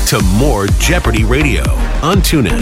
to more Jeopardy Radio on TuneIn.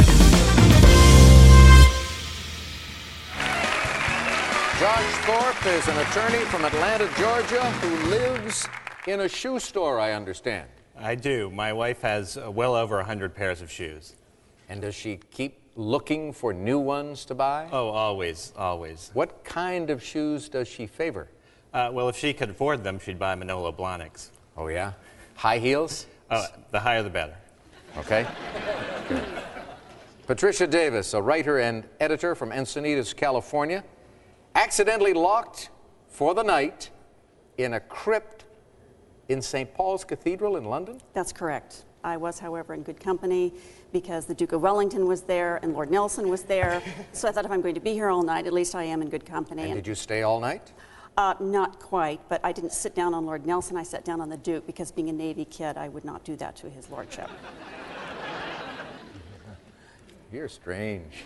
Josh Thorpe is an attorney from Atlanta, Georgia, who lives in a shoe store, I understand. I do. My wife has well over 100 pairs of shoes. And does she keep looking for new ones to buy? Oh, always, always. What kind of shoes does she favor? Well, if she could afford them, she'd buy Manolo Blahniks. Oh, yeah? High heels? The higher the better. Okay. Good. Patricia Davis, a writer and editor from Encinitas, California, accidentally locked for the night in a crypt in St. Paul's Cathedral in London? That's correct. I was, however, in good company because the Duke of Wellington was there and Lord Nelson was there. So I thought if I'm going to be here all night, at least I am in good company. And did you stay all night? Not quite, but I didn't sit down on Lord Nelson. I sat down on the Duke because being a Navy kid, I would not do that to his lordship. You're strange.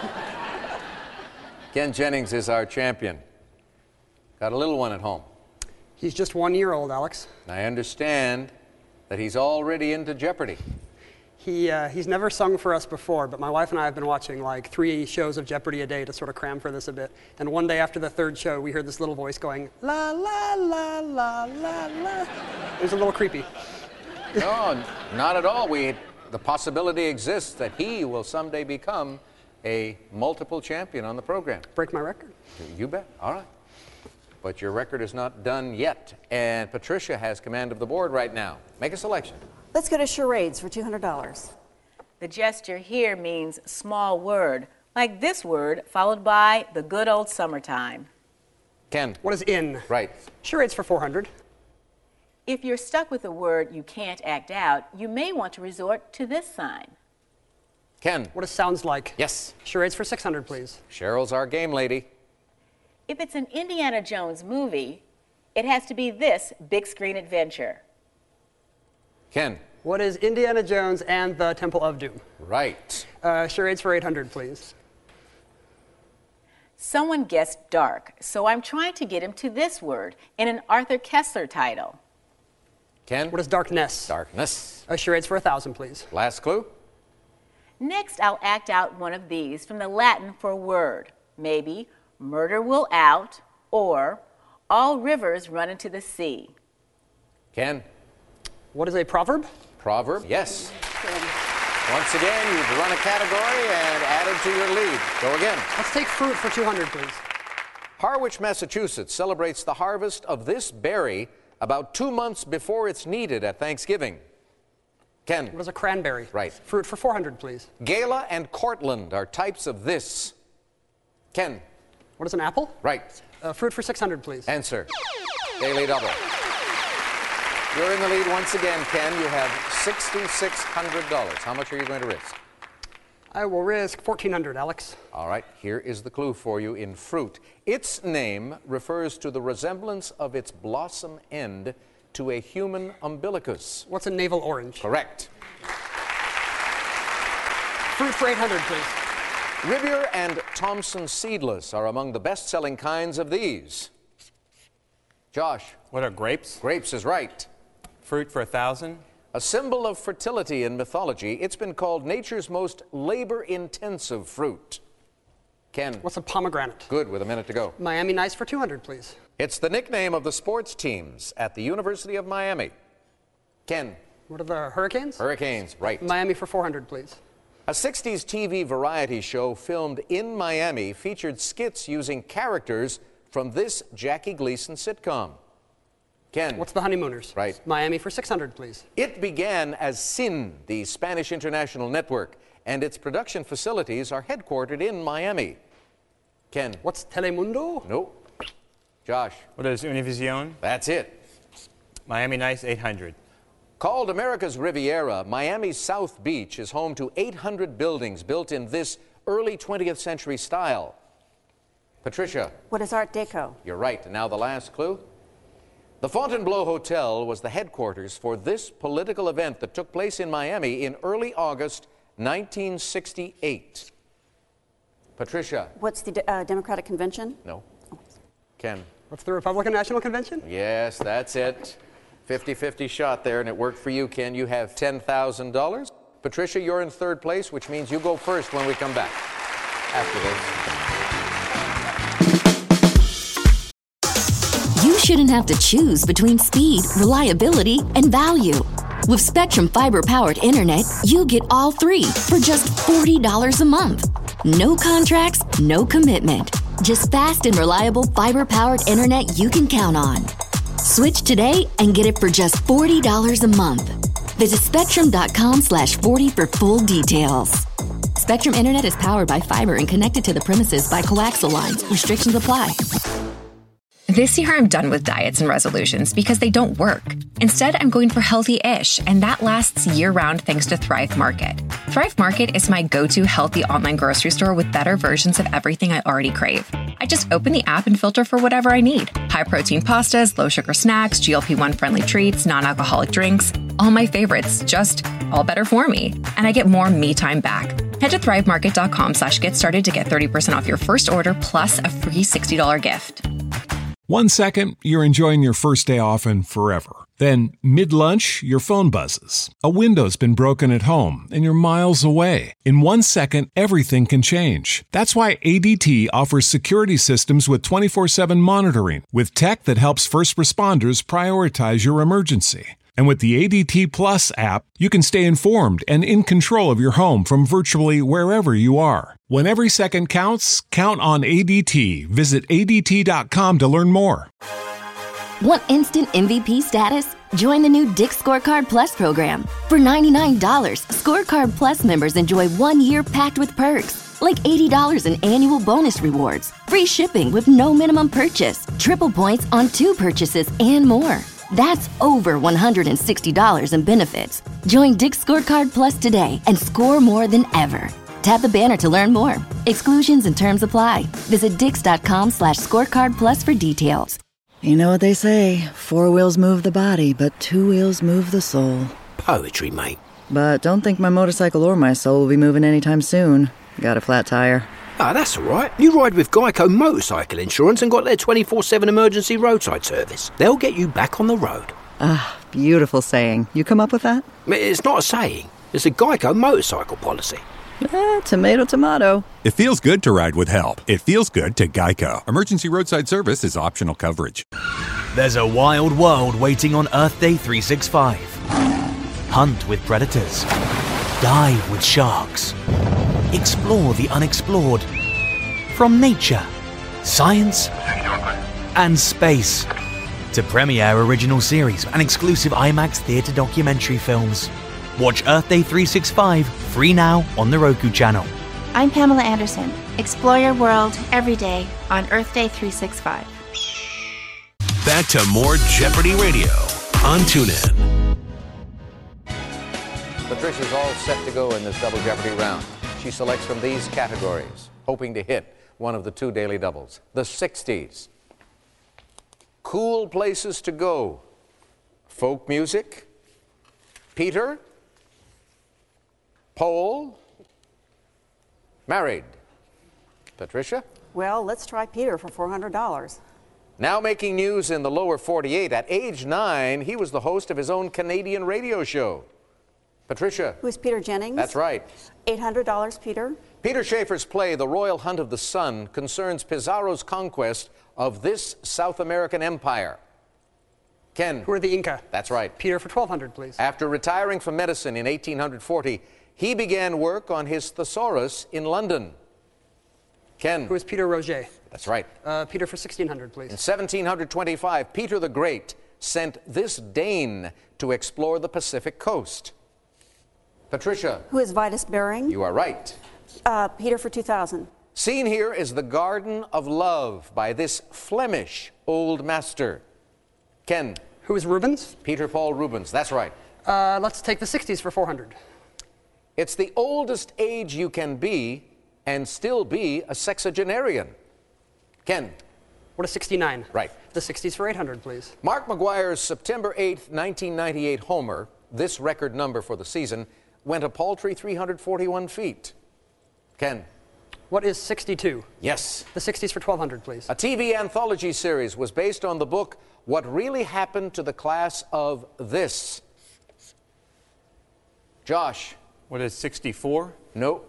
Ken Jennings is our champion. Got a little one at home. He's just 1 year old, Alex. I understand that he's already into Jeopardy. He's never sung for us before, but my wife and I have been watching like 3 shows of Jeopardy a day to sort of cram for this a bit. And one day after the third show, we heard this little voice going, la, la, la, la, la, la. It was a little creepy. No, not at all. The possibility exists that he will someday become a multiple champion on the program. Break my record? You bet. All right. But your record is not done yet. And Patricia has command of the board right now. Make a selection. Let's go to charades for $200. The gesture here means small word, like this word, followed by the good old summertime. Ken. What is in? Right. Charades for $400. If you're stuck with a word you can't act out, you may want to resort to this sign. Ken. What does sounds like? Yes. Charades for $600, please. Cheryl's our game lady. If it's an Indiana Jones movie, it has to be this big screen adventure. Ken. What is Indiana Jones and the Temple of Doom? Right. Charades for $800, please. Someone guessed dark, so I'm trying to get him to this word in an Arthur Kessler title. Ken. What is darkness? Darkness. Charades for $1,000, please. Last clue. Next, I'll act out one of these from the Latin for word. Maybe murder will out, or all rivers run into the sea. Ken. What is a proverb? Proverb, yes. Once again, you've run a category and added to your lead. Go again. Let's take fruit for $200, please. Harwich, Massachusetts celebrates the harvest of this berry about 2 months before it's needed at Thanksgiving. Ken. What is a cranberry? Right. Fruit for $400, please. Gala and Cortland are types of this. Ken. What is an apple? Right. Fruit for $600, please. Answer. Daily double. You're in the lead once again, Ken. You have $6,600. How much are you going to risk? I will risk $1,400, Alex. All right, here is the clue for you in fruit. Its name refers to the resemblance of its blossom end to a human umbilicus. What's a navel orange? Correct. Fruit for $800, please. Riviere and Thompson seedless are among the best-selling kinds of these. Josh. What are grapes? Grapes is right. Fruit for $1,000. A symbol of fertility in mythology, it's been called nature's most labor-intensive fruit. Ken. What's a pomegranate? Good, with a minute to go. Miami Nice for $200, please. It's the nickname of the sports teams at the University of Miami. Ken. What are the Hurricanes? Hurricanes, right. Miami for $400, please. A 60s TV variety show filmed in Miami featured skits using characters from this Jackie Gleason sitcom. Ken. What's the Honeymooners? Right. Miami for $600, please. It began as SIN, the Spanish international network, and its production facilities are headquartered in Miami. Ken. What's Telemundo? Nope. Josh. What is Univision? That's it. Miami Nice, $800. Called America's Riviera, Miami's South Beach is home to 800 buildings built in this early 20th century style. Patricia. What is Art Deco? You're right. And now the last clue. The Fontainebleau Hotel was the headquarters for this political event that took place in Miami in early August 1968. Patricia. What's the Democratic Convention? No. Ken. What's the Republican National Convention? Yes, that's it. 50-50 shot there, and it worked for you, Ken. You have $10,000. Patricia, you're in third place, which means you go first when we come back after this. You shouldn't have to choose between speed, reliability, and value. With Spectrum Fiber-powered internet, you get all three for just $40 a month. No contracts, no commitment. Just fast and reliable fiber-powered internet you can count on. Switch today and get it for just $40 a month. Visit spectrum.com/40 for full details. Spectrum Internet is powered by fiber and connected to the premises by coaxial lines. Restrictions apply. This year, I'm done with diets and resolutions because they don't work. Instead, I'm going for healthy-ish, and that lasts year-round thanks to Thrive Market. Thrive Market is my go-to healthy online grocery store with better versions of everything I already crave. I just open the app and filter for whatever I need. High-protein pastas, low-sugar snacks, GLP-1 friendly treats, non-alcoholic drinks. All my favorites, just all better for me. And I get more me time back. Head to thrivemarket.com/get started to get 30% off your first order plus a free $60 gift. 1 second, you're enjoying your first day off and forever. Then, mid-lunch, your phone buzzes. A window's been broken at home and you're miles away. In 1 second, everything can change. That's why ADT offers security systems with 24/7 monitoring, with tech that helps first responders prioritize your emergency. And with the ADT Plus app, you can stay informed and in control of your home from virtually wherever you are. When every second counts, count on ADT. Visit ADT.com to learn more. Want instant MVP status? Join the new Dick's Scorecard Plus program. For $99, Scorecard Plus members enjoy 1 year packed with perks, like $80 in annual bonus rewards, free shipping with no minimum purchase, triple points on 2 purchases, and more. That's over $160 in benefits. Join Dick's Scorecard Plus today and score more than ever. Tap the banner to learn more. Exclusions and terms apply. Visit dix.com/scorecard plus for details. You know what they say, 4 wheels move the body, but 2 wheels move the soul. Poetry, mate. But don't think my motorcycle or my soul will be moving anytime soon. Got a flat tire. Ah, that's all right. You ride with Geico Motorcycle Insurance and got their 24/7 emergency roadside service. They'll get you back on the road. Ah, beautiful saying. You come up with that? It's not a saying. It's a Geico motorcycle policy. Tomato, tomato. It feels good to ride with help. It feels good to Geico. Emergency roadside service is optional coverage. There's a wild world waiting on Earth Day 365. Hunt with predators. Dive with sharks. Explore the unexplored. From nature, science, and space. To premiere original series and exclusive IMAX theatre documentary films. Watch Earth Day 365 free now on the Roku channel. I'm Pamela Anderson. Explore your world every day on Earth Day 365. Back to more Jeopardy Radio on TuneIn. Patricia's all set to go in this Double Jeopardy round. She selects from these categories, hoping to hit one of the 2 daily doubles. The 60s. Cool places to go. Folk music. Peter. Pole. Married. Patricia? Well, let's try Peter for $400. Now making news in the lower 48. At age 9, he was the host of his own Canadian radio show. Patricia. Who's Peter Jennings? That's right. $800, Peter. Peter Schaefer's play, The Royal Hunt of the Sun, concerns Pizarro's conquest of this South American empire. Ken. Who are the Inca? That's right. Peter for $1,200, please. After retiring from medicine in 1840, he began work on his thesaurus in London. Ken. Who is Peter Roget? That's right. Peter for $1,600, please. In 1725, Peter the Great sent this Dane to explore the Pacific coast. Patricia. Who is Vitus Bering? You are right. Peter for $2,000. Seen here is The Garden of Love by this Flemish old master. Ken. Who is Rubens? Peter Paul Rubens. That's right. Let's take the 60s for $400. It's the oldest age you can be and still be a sexagenarian. Ken. What is 69? Right. The 60s for $800, please. Mark McGuire's September 8th, 1998 homer, this record number for the season, went a paltry 341 feet. Ken. What is 62? Yes. The 60s for 1200, please. A TV anthology series was based on the book What Really Happened to the Class of This. Josh. What is 64? No.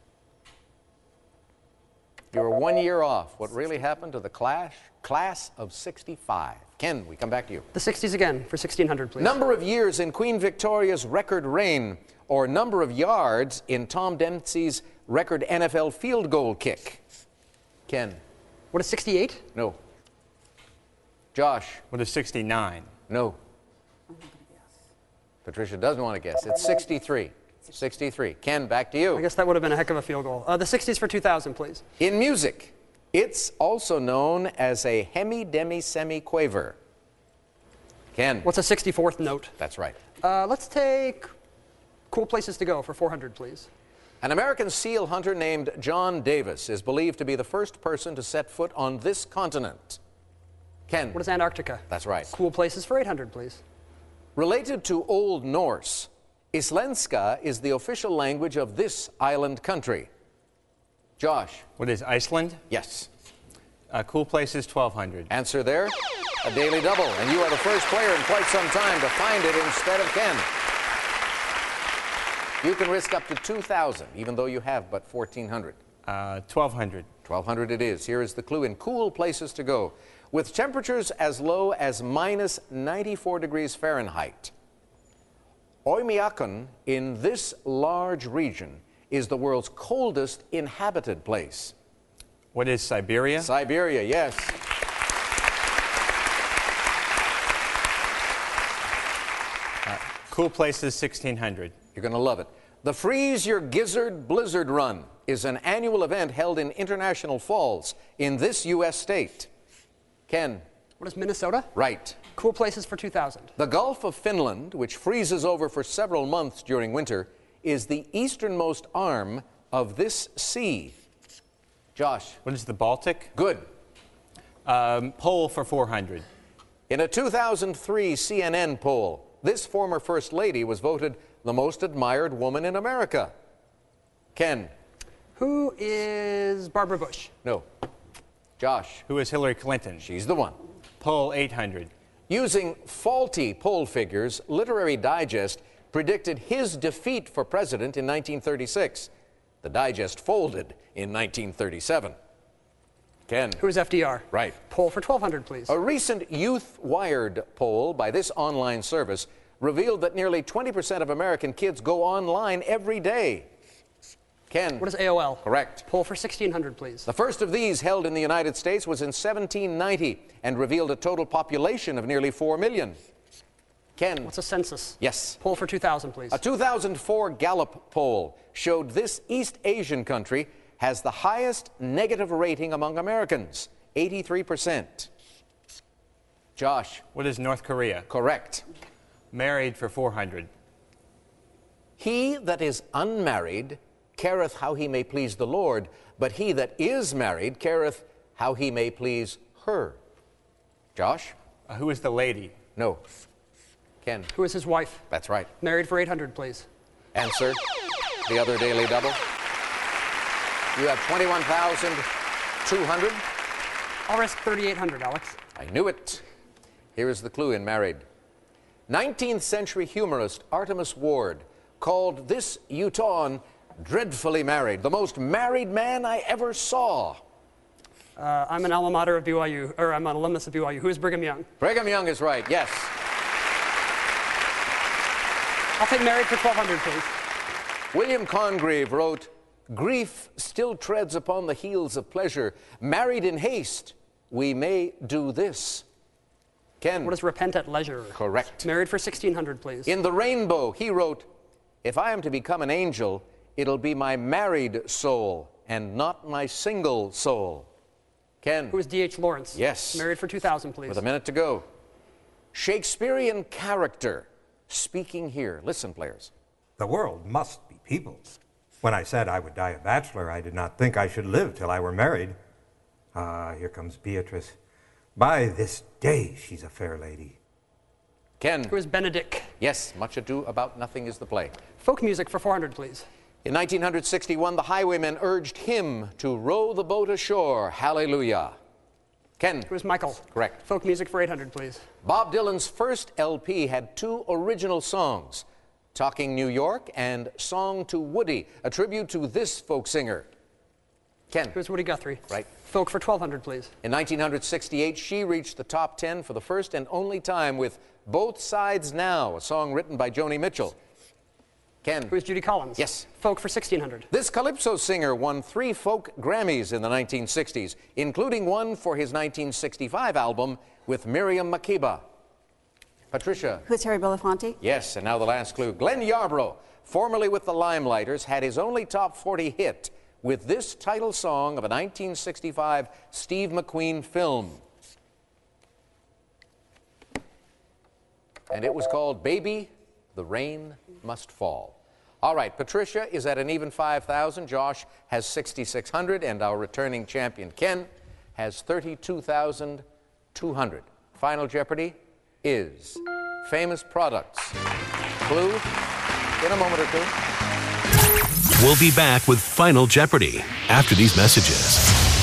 You were 1 year off. What really happened to the class of 65? Ken, we come back to you. The 60s again for 1600, please. Number of years in Queen Victoria's record reign, or number of yards in Tom Dempsey's record NFL field goal kick. Ken. What is 68? No. Josh. What is 69? No. Patricia doesn't want to guess. It's 63. 63. Ken, back to you. I guess that would have been a heck of a field goal. The 60s for 2000, please. In music, it's also known as a hemi-demi-semi-quaver. Ken. What's a 64th note? That's right. Let's take Cool Places to Go for 400, please. An American seal hunter named John Davis is believed to be the first person to set foot on this continent. Ken. What is Antarctica? That's right. Cool Places for 800, please. Related to Old Norse, Islenska is the official language of this island country. Josh. What is Iceland? Yes. Cool Places 1200. Answer there, a daily double. And you are the first player in quite some time to find it instead of Ken. You can risk up to 2,000, even though you have but 1,400. 1200. 1,200 it is. Here is the clue in Cool Places to Go. With temperatures as low as minus 94 degrees Fahrenheit, Oymyakon in this large region is the world's coldest inhabited place. What is Siberia? Siberia, yes. Cool Places 1600. You're going to love it. The Freeze Your Gizzard Blizzard Run is an annual event held in International Falls in this U.S. state. Ken. What is Minnesota? Right. Cool Places for 2000. The Gulf of Finland, which freezes over for several months during winter, is the easternmost arm of this sea. Josh. What is the Baltic? Good. Poll for 400. In a 2003 CNN poll, this former First Lady was voted the most admired woman in America. Ken. Who is Barbara Bush? No. Josh. Who is Hillary Clinton? She's the one. Poll 800. Using faulty poll figures, Literary Digest predicted his defeat for president in 1936. The Digest folded in 1937. Ken. Who is FDR? Right. Poll for 1200, please. A recent Youth Wired poll by this online service revealed that nearly 20% of American kids go online every day. Ken. What is AOL? Correct. Poll for 1600, please. The first of these held in the United States was in 1790 and revealed a total population of nearly 4 million. Ken. What's a census? Yes. Poll for 2000, please. A 2004 Gallup poll showed this East Asian country has the highest negative rating among Americans, 83%. Josh. What is North Korea? Correct. Married for 400. He that is unmarried careth how he may please the Lord, but he that is married careth how he may please her. Josh? Who is the lady? No. Ken? Who is his wife? That's right. Married for 800, please. Answer, the other daily double. You have 21,200. I'll risk 3,800, Alex. I knew it. Here is the clue in Married. 19th century humorist Artemus Ward called this Utahn dreadfully married, the most married man I ever saw. I'm an alma mater of BYU, or I'm an alumnus of BYU. Who is Brigham Young? Brigham Young is right, yes. I'll take Married for 1200, please. William Congreve wrote, "Grief still treads upon the heels of pleasure. Married in haste, we may do this." Ken? What is Repent at Leisure? Correct. Married for 1600, please. In The Rainbow, he wrote, "If I am to become an angel, it'll be my married soul and not my single soul." Ken? Who is D.H. Lawrence? Yes. Married for 2000, please. With a minute to go. Shakespearean character speaking here. Listen, players. The world must be people's. When I said I would die a bachelor, I did not think I should live till I were married. Ah, here comes Beatrice. By this day, she's a fair lady. Ken? Who is Benedict? Yes, Much Ado About Nothing is the play. Folk music for 400, please. In 1961, the Highwaymen urged him to row the boat ashore. Hallelujah. Ken. It was Michael. Correct. Folk music for 800, please. Bob Dylan's first LP had 2 original songs, Talking New York and Song to Woody, a tribute to this folk singer. Ken. It was Woody Guthrie. Right. Folk for 1200, please. In 1968, she reached the top 10 for the first and only time with Both Sides Now, a song written by Joni Mitchell. Ken. It was Judy Collins. Yes. Folk for 1600. This calypso singer won 3 folk Grammys in the 1960s, including one for his 1965 album with Miriam Makeba. Patricia. Who's Harry Belafonte? Yes, and now the last clue. Glenn Yarbrough, formerly with the Limelighters, had his only top 40 hit with this title song of a 1965 Steve McQueen film. And it was called Baby, the Rain Must Fall. All right, Patricia is at an even 5,000. Josh has 6,600, and our returning champion, Ken, has 32,200. Final Jeopardy is famous products. Clue in a moment or two. We'll be back with Final Jeopardy after these messages.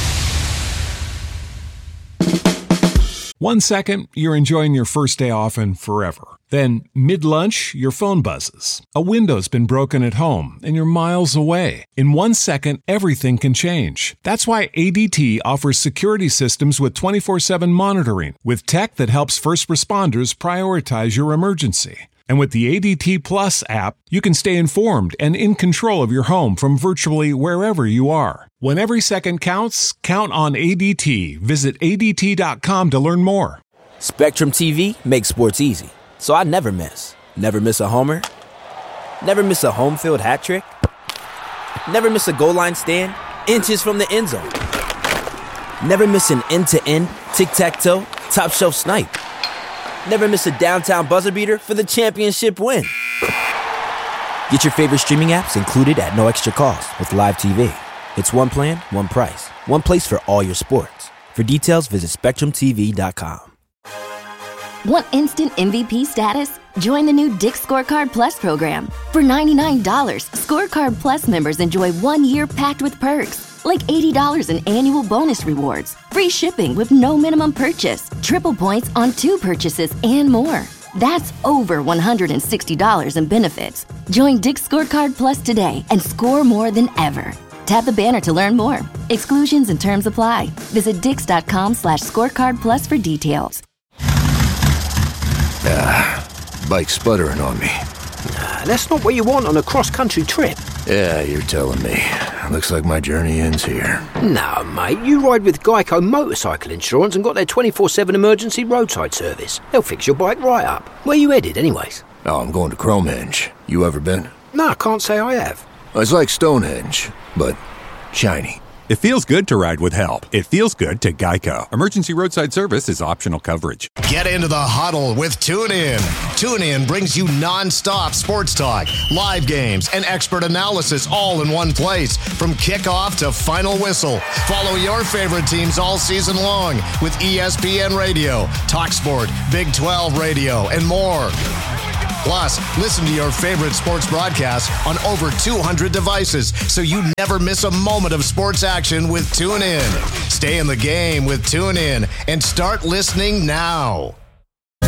1 second, you're enjoying your first day off and forever. Then, mid-lunch, your phone buzzes. A window's been broken at home and you're miles away. In 1 second, everything can change. That's why ADT offers security systems with 24/7 monitoring, with tech that helps first responders prioritize your emergency. And with the ADT Plus app, you can stay informed and in control of your home from virtually wherever you are. When every second counts, count on ADT. Visit ADT.com to learn more. Spectrum TV makes sports easy, so I never miss. Never miss a homer. Never miss a home field hat trick. Never miss a goal line stand, inches from the end zone. Never miss an end-to-end, tic-tac-toe, top-shelf snipe. Never miss a downtown buzzer beater for the championship win. Get your favorite streaming apps included at no extra cost with Live TV. It's one plan, one price, one place for all your sports. For details, visit SpectrumTV.com. Want instant MVP status? Join the new Dick's Scorecard Plus program. For $99, Scorecard Plus members enjoy 1 year packed with perks, like $80 in annual bonus rewards, free shipping with no minimum purchase, triple points on 2 purchases, and more. That's over $160 in benefits. Join Dick's Scorecard Plus today and score more than ever. Tap the banner to learn more. Exclusions and terms apply. Visit Dix.com/scorecard plus for details. Bike's sputtering on me. That's not what you want on a cross-country trip. Yeah, you're telling me. Looks like my journey ends here. Nah, mate, you ride with Geico Motorcycle Insurance and got their 24/7 emergency roadside service. They'll fix your bike right up. Where you headed, anyways? Oh, I'm going to Cromehenge. You ever been? No, I can't say I have. It's like Stonehenge, but shiny. It feels good to ride with help. It feels good to Geico. Emergency roadside service is optional coverage. Get into the huddle with TuneIn. TuneIn brings you non-stop sports talk, live games, and expert analysis all in one place. From kickoff to final whistle. Follow your favorite teams all season long with ESPN Radio, TalkSport, Big 12 Radio, and more. Plus, listen to your favorite sports broadcasts on over 200 devices so you never miss a moment of sports action with TuneIn. Stay in the game with TuneIn and start listening now.